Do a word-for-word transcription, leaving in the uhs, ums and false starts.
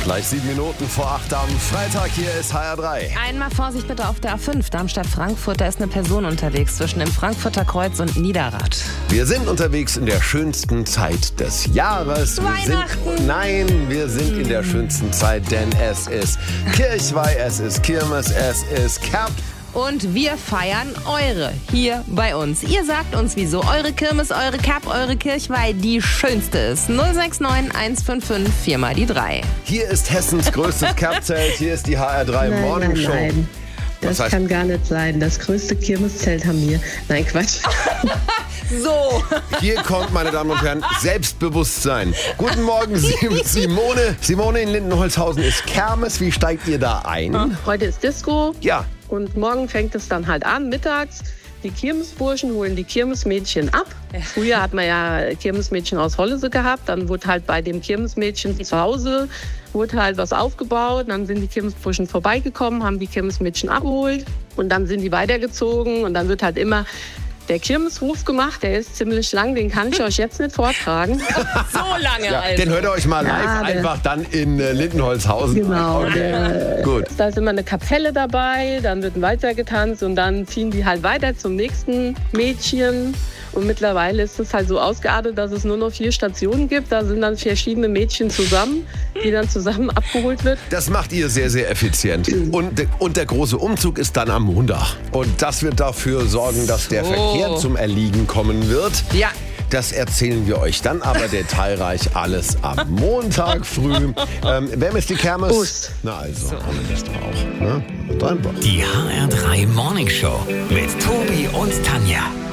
Gleich sieben Minuten vor acht am Freitag. Hier ist H R drei. Einmal Vorsicht bitte auf der A fünf, Darmstadt-Frankfurt. Da ist eine Person unterwegs zwischen dem Frankfurter Kreuz und Niederrad. Wir sind unterwegs in der schönsten Zeit des Jahres. Wir Weihnachten. Sind, nein, wir sind in der schönsten Zeit, denn es ist Kirchweih, es ist Kirmes, es ist Kerb. Und wir feiern eure hier bei uns. Ihr sagt uns, wieso eure Kirmes, eure Kerb, eure Kirchweih die schönste ist. null sechs neun eins fünf fünf vier mal die drei. Hier ist Hessens größtes Kerbzelt. Hier ist die H R drei Nein, Morning nein, Show. nein. Was Das heißt- kann gar nicht sein. Das größte Kirmeszelt haben wir. Nein, Quatsch. So. Hier kommt, meine Damen und Herren, Selbstbewusstsein. Guten Morgen, Sim- Simone. Simone in Lindenholzhausen ist Kermes. Wie steigt ihr da ein? Heute ist Disco Ja. und morgen fängt es dann halt an, mittags. Die Kirmesburschen holen die Kirmesmädchen ab. Früher hat man ja Kirmesmädchen aus Hollese gehabt. Dann wurde halt bei dem Kirmesmädchen zu Hause wurde halt was aufgebaut. Dann sind die Kirmesburschen vorbeigekommen, haben die Kirmesmädchen abgeholt. Und dann sind die weitergezogen. Und dann wird halt immer der Kirmesruf gemacht. Der ist ziemlich lang, den kann ich euch jetzt nicht vortragen. So lange, Ja, also. den hört ihr euch mal live Ja, der- einfach dann in äh, Lindenholzhausen. Genau, Okay. der- Gut. Da ist immer eine Kapelle dabei, dann wird weiter getanzt und dann ziehen die halt weiter zum nächsten Mädchen. Und mittlerweile ist es halt so ausgeartet, dass es nur noch vier Stationen gibt. Da sind dann verschiedene Mädchen zusammen, die dann zusammen abgeholt wird. Das macht ihr sehr, sehr effizient. Und, und der große Umzug ist dann am Montag. Und das wird dafür sorgen, dass der So. Verkehr zum Erliegen kommen wird. Ja. Das erzählen wir euch dann aber detailreich alles am Montag früh. Ähm, wem ist die Kermes? Bus. Na also, haben wir das doch auch. Ne? Und einfach. Die H R drei Morning Show mit Tobi und Tanja.